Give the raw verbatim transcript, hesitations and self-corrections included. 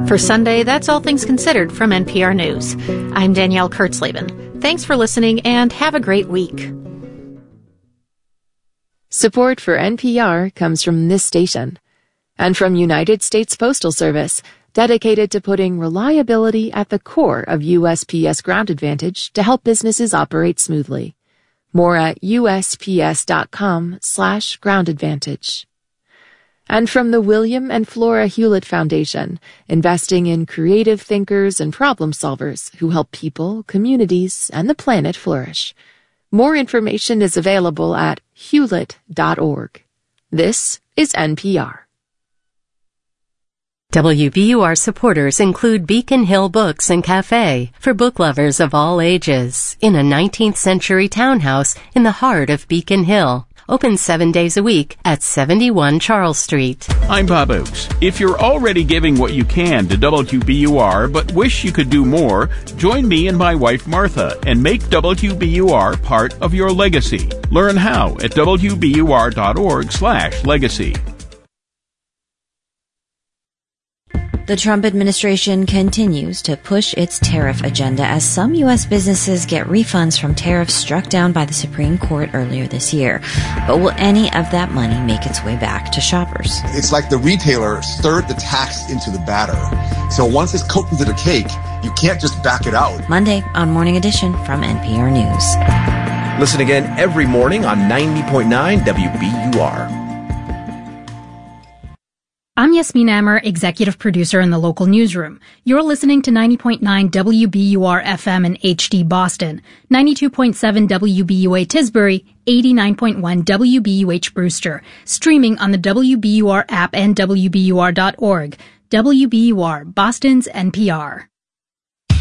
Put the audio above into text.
For Sunday, that's All Things Considered from N P R News. I'm Danielle Kurtzleben. Thanks for listening and have a great week. Support for N P R comes from this station and from United States Postal Service, dedicated to putting reliability at the core of U S P S Ground Advantage to help businesses operate smoothly. More at usps.com slash ground advantage. And from the William and Flora Hewlett Foundation, investing in creative thinkers and problem solvers who help people, communities, and the planet flourish. More information is available at hewlett dot org. This is N P R. W B U R supporters include Beacon Hill Books and Cafe for book lovers of all ages in a nineteenth century townhouse in the heart of Beacon Hill. Open seven days a week at seventy-one Charles Street. I'm Bob Oakes. If you're already giving what you can to W B U R but wish you could do more, join me and my wife Martha and make W B U R part of your legacy. Learn how at W B U R dot org slash legacy. The Trump administration continues to push its tariff agenda as some U S businesses get refunds from tariffs struck down by the Supreme Court earlier this year. But will any of that money make its way back to shoppers? It's like the retailer stirred the tax into the batter. So once it's cooked into the cake, you can't just back it out. Monday on Morning Edition from N P R News. Listen again every morning on ninety point nine W B U R. I'm Yasmin Amer, executive producer in the local newsroom. You're listening to ninety point nine W B U R F M in H D Boston, ninety-two point seven W B U A Tisbury, eighty-nine point one W B U H Brewster, streaming on the W B U R app and W B U R dot org. W B U R, Boston's N P R.